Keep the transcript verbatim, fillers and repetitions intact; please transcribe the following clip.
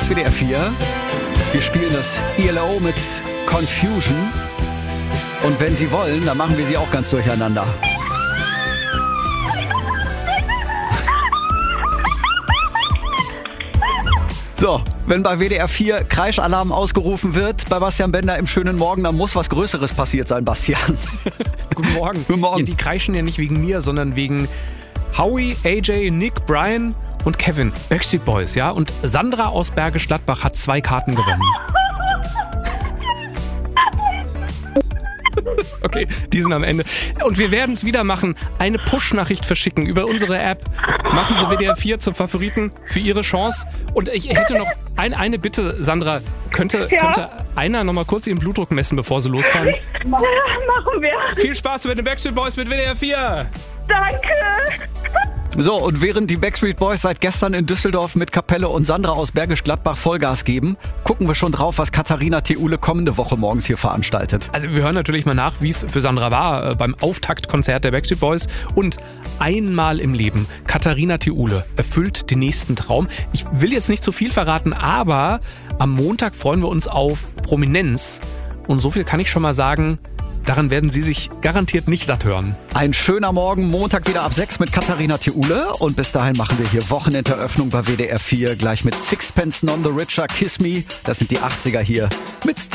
ist W D R vier. Wir spielen das E L O mit Confusion. Und wenn Sie wollen, dann machen wir sie auch ganz durcheinander. So, wenn bei W D R vier Kreischalarm ausgerufen wird, bei Bastian Bender im schönen Morgen, dann muss was Größeres passiert sein, Bastian. Guten Morgen. Guten Morgen. Ja, die kreischen ja nicht wegen mir, sondern wegen Howie, A J, Nick, Brian und Kevin, Backstreet Boys, ja? Und Sandra aus Bergisch Gladbach hat zwei Karten gewonnen. Okay, die sind am Ende. Und wir werden es wieder machen. Eine Push-Nachricht verschicken über unsere App. Machen Sie W D R vier zum Favoriten für Ihre Chance. Und ich hätte noch ein, eine Bitte, Sandra. Könnte, Ja? könnte einer noch mal kurz Ihren Blutdruck messen, bevor Sie losfahren? Ja, machen wir. Viel Spaß mit den Backstreet Boys mit W D R vier. Danke. So, und während die Backstreet Boys seit gestern in Düsseldorf mit Kapelle und Sandra aus Bergisch Gladbach Vollgas geben, gucken wir schon drauf, was Katharina Theule kommende Woche morgens hier veranstaltet. Also wir hören natürlich mal nach, wie es für Sandra war äh, beim Auftaktkonzert der Backstreet Boys. Und einmal im Leben, Katharina Theule erfüllt den nächsten Traum. Ich will jetzt nicht zu viel verraten, aber am Montag freuen wir uns auf Prominenz. Und so viel kann ich schon mal sagen, daran werden Sie sich garantiert nicht satt hören. Ein schöner Morgen, Montag wieder ab sechs mit Katharina Theule. Und bis dahin machen wir hier Wochenenderöffnung bei W D R vier. Gleich mit Sixpence None the Richer, Kiss Me. Das sind die achtziger hier mit